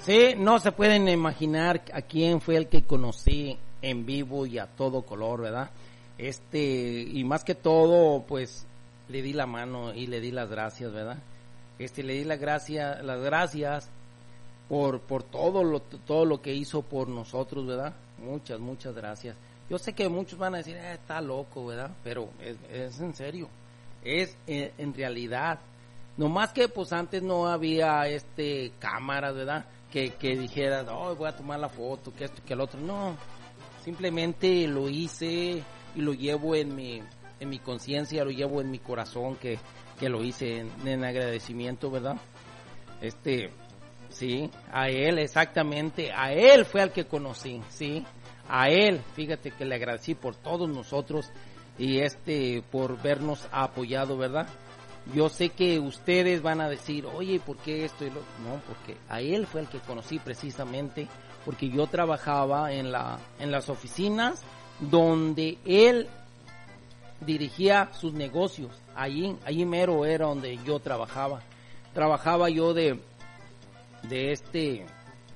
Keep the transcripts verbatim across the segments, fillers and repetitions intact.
Sí, no se pueden imaginar a quién fue el que conocí en vivo y a todo color, ¿verdad? Este, y más que todo, pues, le di la mano y le di las gracias, ¿verdad? Este, le di la gracia, las gracias por, por todo lo, todo lo que hizo por nosotros, ¿verdad? Muchas, muchas gracias. Yo sé que muchos van a decir, eh, está loco, ¿verdad? Pero es, es en serio, es eh, en realidad. No más que, pues, antes no había, este, cámaras, ¿verdad? Que, que dijera, oh, voy a tomar la foto, que esto, que el otro. No, simplemente lo hice y lo llevo en mi, en mi conciencia, lo llevo en mi corazón, que, que lo hice en, en agradecimiento, ¿verdad? Este, sí, a él, exactamente, a él fue al que conocí, sí, a él, fíjate que le agradecí por todos nosotros y este, por vernos apoyado, ¿verdad? Yo sé que ustedes van a decir, oye, ¿por qué esto y lo? No, porque a él fue el que conocí precisamente, porque yo trabajaba en la, en las oficinas donde él dirigía sus negocios. Allí, allí mero era donde yo trabajaba. Trabajaba yo de, de este,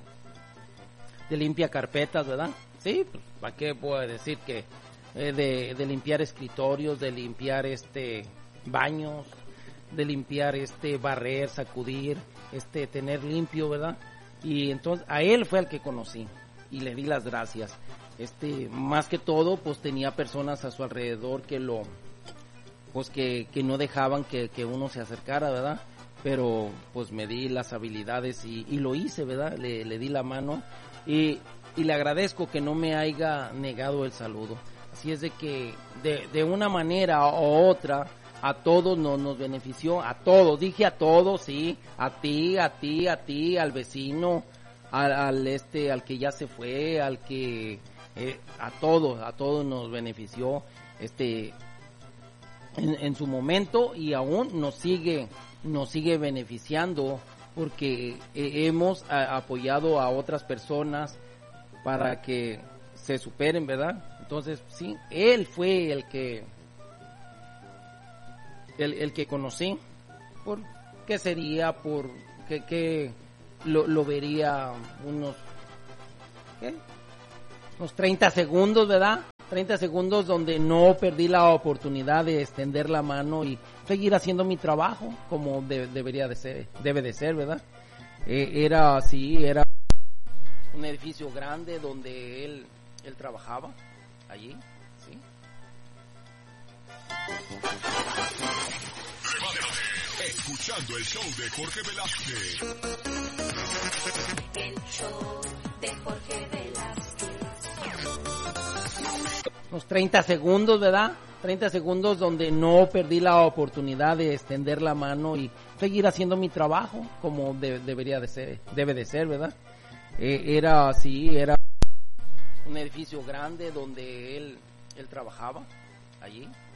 de limpia carpetas, ¿verdad? Sí, pues, ¿para qué puedo decir que eh, de, de limpiar escritorios, de limpiar este baños, de limpiar, este, barrer, sacudir, este, tener limpio, ¿verdad? Y entonces a él fue el que conocí y le di las gracias. Este, más que todo, pues tenía personas a su alrededor que lo, pues que, que no dejaban que, que uno se acercara, ¿verdad? Pero pues me di las habilidades y, y lo hice, ¿verdad? Le, le di la mano y, y le agradezco que no me haya negado el saludo. Así es de que de, de una manera u otra, a todos nos, nos benefició, a todos, dije a todos, sí, a ti, a ti, a ti, al vecino, al, al este, al que ya se fue, al que, eh, a todos, a todos nos benefició, este, en, en su momento y aún nos sigue, nos sigue beneficiando porque eh, hemos a, apoyado a otras personas para que se superen, ¿verdad? Entonces, sí, él fue el que El, el que conocí, por qué sería, por qué, qué lo, lo vería unos, ¿qué? unos treinta segundos, ¿verdad? treinta segundos donde no perdí la oportunidad de extender la mano y seguir haciendo mi trabajo como de, debería de ser, debe de ser, ¿verdad? Eh, era así, era un edificio grande donde él, él trabajaba, allí, sí. Escuchando el show de Jorge Velázquez. El show de Jorge Velázquez. Unos treinta segundos, ¿verdad? treinta segundos donde no perdí la oportunidad de extender la mano y seguir haciendo mi trabajo como de, debería de ser, debe de ser, ¿verdad? Eh, era así, era un edificio grande donde él, él trabajaba, allí.